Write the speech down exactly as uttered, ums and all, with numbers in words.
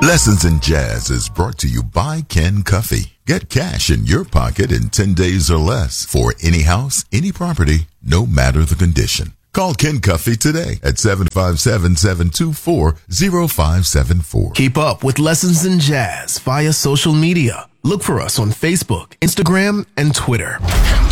Lessons in Jazz is brought to you by Ken Cuffey. Get cash in your pocket in ten days or less for any house, any property, no matter the condition. Call Ken Cuffey today at seven five seven, seven two four, zero five seven four. Keep up with Lessons in Jazz via social media. Look for us on Facebook, Instagram, and Twitter.